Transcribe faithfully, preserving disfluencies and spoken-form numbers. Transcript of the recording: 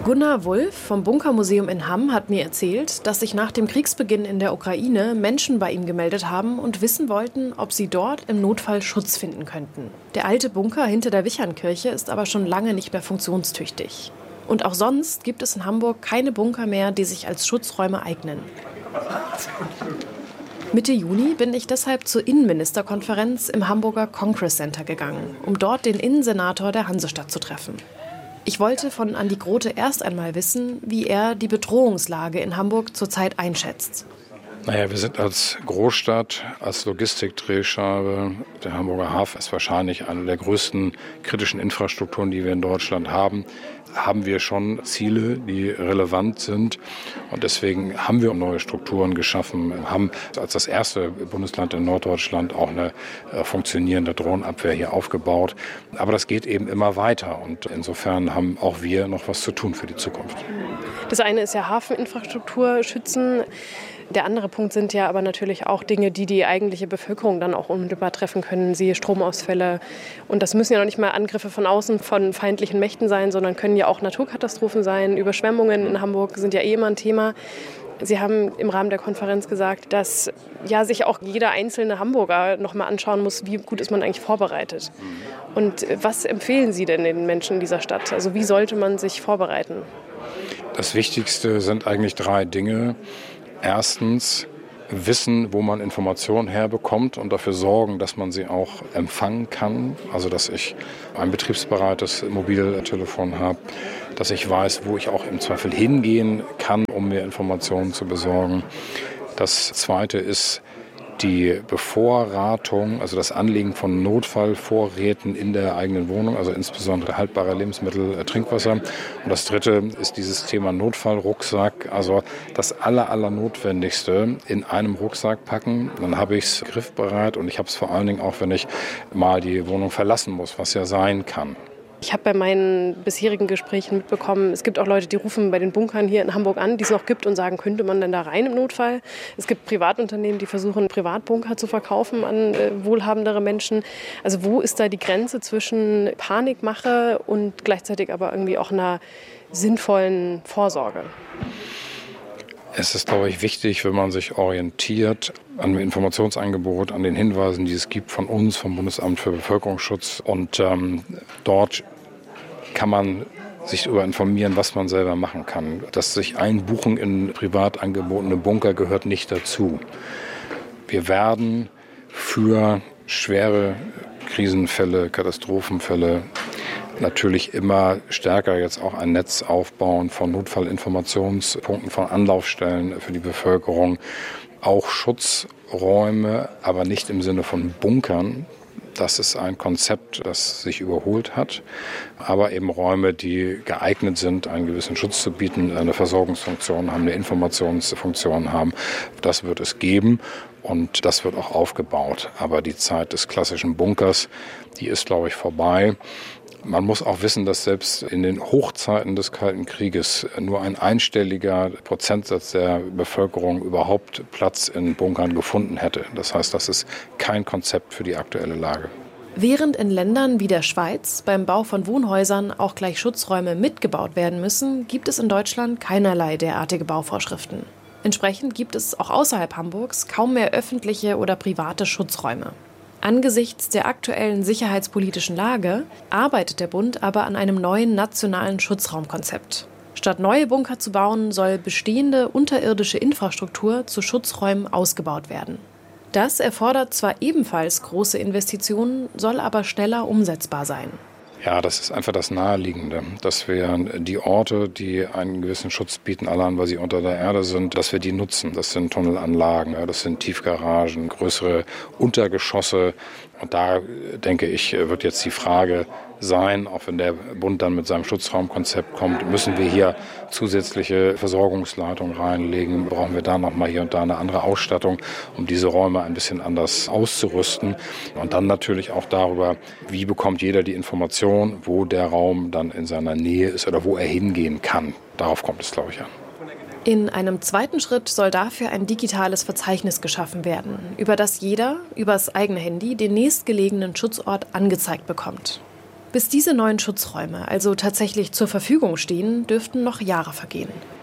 Gunnar Wulff vom Bunkermuseum in Hamm hat mir erzählt, dass sich nach dem Kriegsbeginn in der Ukraine Menschen bei ihm gemeldet haben und wissen wollten, ob sie dort im Notfall Schutz finden könnten. Der alte Bunker hinter der Wichernkirche ist aber schon lange nicht mehr funktionstüchtig. Und auch sonst gibt es in Hamburg keine Bunker mehr, die sich als Schutzräume eignen. Mitte Juni bin ich deshalb zur Innenministerkonferenz im Hamburger Congress Center gegangen, um dort den Innensenator der Hansestadt zu treffen. Ich wollte von Andi Grote erst einmal wissen, wie er die Bedrohungslage in Hamburg zurzeit einschätzt. Naja, wir sind als Großstadt, als Logistikdrehscheibe, der Hamburger Hafen ist wahrscheinlich eine der größten kritischen Infrastrukturen, die wir in Deutschland haben. Haben wir schon Ziele, die relevant sind. Und deswegen haben wir neue Strukturen geschaffen, haben als das erste Bundesland in Norddeutschland auch eine funktionierende Drohnenabwehr hier aufgebaut. Aber das geht eben immer weiter. Und insofern haben auch wir noch was zu tun für die Zukunft. Das eine ist ja Hafeninfrastruktur schützen. Der andere Punkt sind ja aber natürlich auch Dinge, die die eigentliche Bevölkerung dann auch unmittelbar treffen können, siehe Stromausfälle. Und das müssen ja noch nicht mal Angriffe von außen von feindlichen Mächten sein, sondern können ja auch Naturkatastrophen sein. Überschwemmungen in Hamburg sind ja eh immer ein Thema. Sie haben im Rahmen der Konferenz gesagt, dass ja, sich auch jeder einzelne Hamburger noch mal anschauen muss, wie gut ist man eigentlich vorbereitet. Und was empfehlen Sie denn den Menschen in dieser Stadt? Also wie sollte man sich vorbereiten? Das Wichtigste sind eigentlich drei Dinge. Erstens wissen, wo man Informationen herbekommt und dafür sorgen, dass man sie auch empfangen kann. Also dass ich ein betriebsbereites Mobiltelefon habe, dass ich weiß, wo ich auch im Zweifel hingehen kann, um mir Informationen zu besorgen. Das Zweite ist die Bevorratung, also das Anlegen von Notfallvorräten in der eigenen Wohnung, also insbesondere haltbare Lebensmittel, Trinkwasser. Und das Dritte ist dieses Thema Notfallrucksack, also das aller, aller Notwendigste in einem Rucksack packen. Dann habe ich es griffbereit und ich habe es vor allen Dingen auch, wenn ich mal die Wohnung verlassen muss, was ja sein kann. Ich habe bei meinen bisherigen Gesprächen mitbekommen, es gibt auch Leute, die rufen bei den Bunkern hier in Hamburg an, die es noch gibt und sagen, könnte man denn da rein im Notfall? Es gibt Privatunternehmen, die versuchen, Privatbunker zu verkaufen an äh, wohlhabendere Menschen. Also wo ist da die Grenze zwischen Panikmache und gleichzeitig aber irgendwie auch einer sinnvollen Vorsorge? Es ist, glaube ich, wichtig, wenn man sich orientiert an dem Informationsangebot, an den Hinweisen, die es gibt von uns, vom Bundesamt für Bevölkerungsschutz. Und ähm, dort kann man sich darüber informieren, was man selber machen kann. Das sich einbuchen in privat angebotene Bunker gehört nicht dazu. Wir werden für schwere Krisenfälle, Katastrophenfälle natürlich immer stärker jetzt auch ein Netz aufbauen von Notfallinformationspunkten, von Anlaufstellen für die Bevölkerung. Auch Schutzräume, aber nicht im Sinne von Bunkern. Das ist ein Konzept, das sich überholt hat. Aber eben Räume, die geeignet sind, einen gewissen Schutz zu bieten, eine Versorgungsfunktion haben, eine Informationsfunktion haben. Das wird es geben und das wird auch aufgebaut. Aber die Zeit des klassischen Bunkers, die ist, glaube ich, vorbei. Man muss auch wissen, dass selbst in den Hochzeiten des Kalten Krieges nur ein einstelliger Prozentsatz der Bevölkerung überhaupt Platz in Bunkern gefunden hätte. Das heißt, das ist kein Konzept für die aktuelle Lage. Während in Ländern wie der Schweiz beim Bau von Wohnhäusern auch gleich Schutzräume mitgebaut werden müssen, gibt es in Deutschland keinerlei derartige Bauvorschriften. Entsprechend gibt es auch außerhalb Hamburgs kaum mehr öffentliche oder private Schutzräume. Angesichts der aktuellen sicherheitspolitischen Lage arbeitet der Bund aber an einem neuen nationalen Schutzraumkonzept. Statt neue Bunker zu bauen, soll bestehende unterirdische Infrastruktur zu Schutzräumen ausgebaut werden. Das erfordert zwar ebenfalls große Investitionen, soll aber schneller umsetzbar sein. Ja, das ist einfach das Naheliegende, dass wir die Orte, die einen gewissen Schutz bieten, allein weil sie unter der Erde sind, dass wir die nutzen. Das sind Tunnelanlagen, das sind Tiefgaragen, größere Untergeschosse. Und da, denke ich, wird jetzt die Frage sein, auch wenn der Bund dann mit seinem Schutzraumkonzept kommt, müssen wir hier zusätzliche Versorgungsleitungen reinlegen, brauchen wir da nochmal hier und da eine andere Ausstattung, um diese Räume ein bisschen anders auszurüsten. Und dann natürlich auch darüber, wie bekommt jeder die Information, wo der Raum dann in seiner Nähe ist oder wo er hingehen kann. Darauf kommt es, glaube ich, an. In einem zweiten Schritt soll dafür ein digitales Verzeichnis geschaffen werden, über das jeder, übers eigene Handy, den nächstgelegenen Schutzort angezeigt bekommt. Bis diese neuen Schutzräume also tatsächlich zur Verfügung stehen, dürften noch Jahre vergehen.